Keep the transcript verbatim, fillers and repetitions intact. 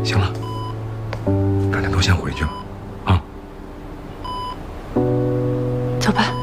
行了，大家都先回去吧，啊。 走吧。